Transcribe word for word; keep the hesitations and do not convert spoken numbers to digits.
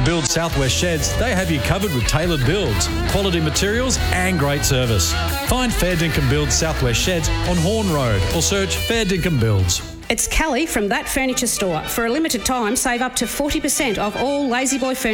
Builds Southwest Sheds, they have you covered with tailored builds, quality materials and great service. Find Fair Dinkum Builds Southwest Sheds on Horn Road or search Fair Dinkum Builds. It's Callie from That Furniture Store. For a limited time, save up to forty percent off all Lazy Boy furniture